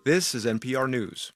This is NPR News.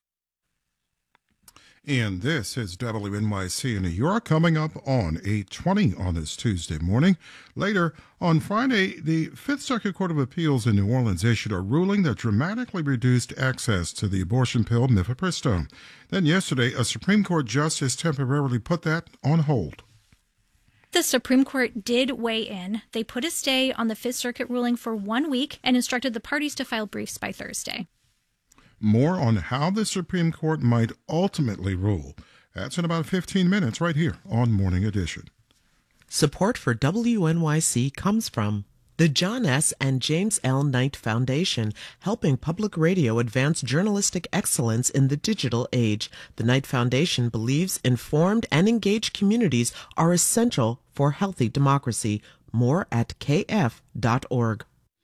And this is WNYC in New York, coming up on 8:20 on this Tuesday morning. Later on Friday, the Fifth Circuit Court of Appeals in New Orleans issued a ruling that dramatically reduced access to the abortion pill mifepristone. Then yesterday, a Supreme Court justice temporarily put that on hold. The Supreme Court did weigh in. They put a stay on the Fifth Circuit ruling for 1 week and instructed the parties to file briefs by Thursday. More on how the Supreme Court might ultimately rule. That's in about 15 minutes right here on Morning Edition. Support for WNYC comes from the John S. and James L. Knight Foundation, helping public radio advance journalistic excellence in the digital age. The Knight Foundation believes informed and engaged communities are essential for healthy democracy. More at kf.org.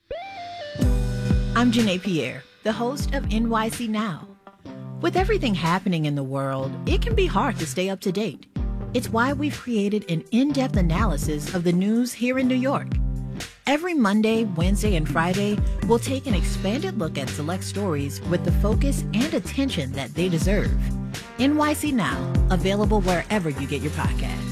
I'm Janae Pierre, the host of NYC Now. With everything happening in the world, it can be hard to stay up to date. It's why we've created an in-depth analysis of the news here in New York. Every Monday, Wednesday, and Friday, we'll take an expanded look at select stories with the focus and attention that they deserve. NYC Now, available wherever you get your podcasts.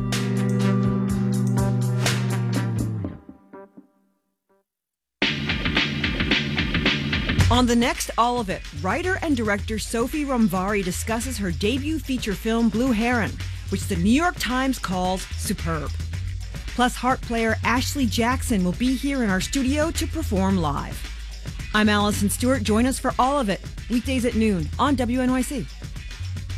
On the next All of It, writer and director Sophie Romvari discusses her debut feature film Blue Heron, which the New York Times calls superb. Plus, harp player Ashley Jackson will be here in our studio to perform live. I'm Allison Stewart. Join us for All of It, weekdays at noon on WNYC.